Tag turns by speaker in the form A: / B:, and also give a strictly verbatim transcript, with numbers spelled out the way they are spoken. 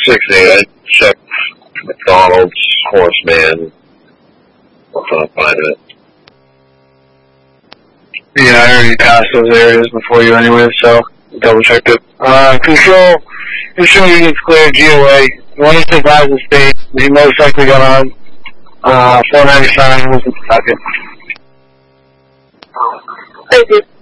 A: six eight, I checked McDonald's, Horseman. I'll try to find it.
B: Yeah, I already passed those areas before you anyway, so double checked it. Uh, control, control units clear, G O A. One is advised the state. He most likely got on, uh, four ninety-five, was in the second.
C: Thank you.